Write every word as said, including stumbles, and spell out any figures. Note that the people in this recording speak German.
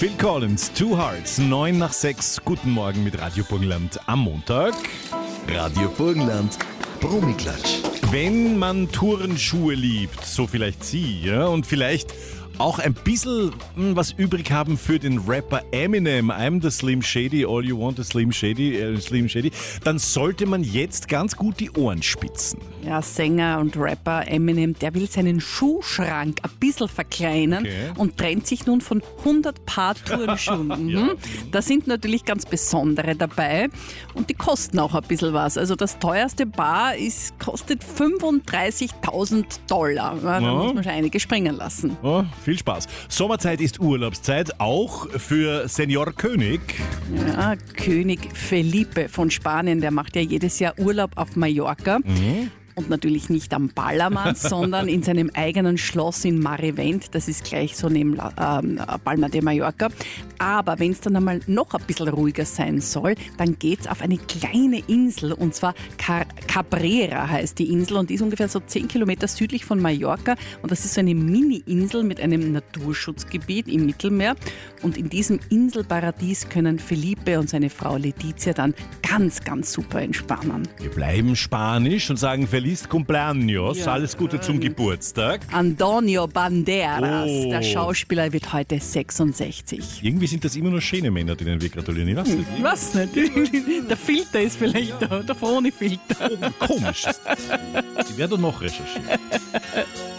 Phil Collins, Two Hearts, neun nach sechs. Guten Morgen mit Radio Burgenland am Montag. Radio Burgenland, Bromiklatsch. Wenn man Turnschuhe liebt, so vielleicht Sie, ja, und vielleicht auch ein bisschen hm, was übrig haben für den Rapper Eminem, I'm the Slim Shady, all you want is Slim Shady, äh, Slim Shady, dann sollte man jetzt ganz gut die Ohren spitzen. Ja, Sänger und Rapper Eminem, der will seinen Schuhschrank ein bisschen verkleinern Okay. und trennt sich nun von hundert Paar Turnschuhen. Mhm. Ja. Da sind natürlich ganz besondere dabei und die kosten auch ein bisschen was. Also das teuerste Paar ist, kostet fünfunddreißigtausend Dollar. Ja, da Ja. muss man schon einige springen lassen. Oh, viel Spaß. Sommerzeit ist Urlaubszeit, auch für Senior König. Ja, König Felipe von Spanien, der macht ja jedes Jahr Urlaub auf Mallorca. Und natürlich nicht am Ballermann, sondern in seinem eigenen Schloss in Marivent. Das ist gleich so neben ähm, Palma de Mallorca. Aber wenn es dann einmal noch ein bisschen ruhiger sein soll, dann geht's auf eine kleine Insel. Und zwar Car- Cabrera heißt die Insel. Und die ist ungefähr so zehn Kilometer südlich von Mallorca. Und das ist so eine Mini-Insel mit einem Naturschutzgebiet im Mittelmeer. Und in diesem Inselparadies können Felipe und seine Frau Letizia dann ganz, ganz super entspannen. Wir bleiben spanisch und sagen Feliz Cumpleaños, Ja. alles Gute zum Geburtstag. Antonio Banderas, Oh. der Schauspieler, wird heute sechsundsechzig. Irgendwie sind das immer nur schöne Männer, denen wir gratulieren. Ich weiß nicht. Ich weiß nicht, der Filter ist vielleicht da, der ohne Filter. Komisch. Ich werde noch recherchieren.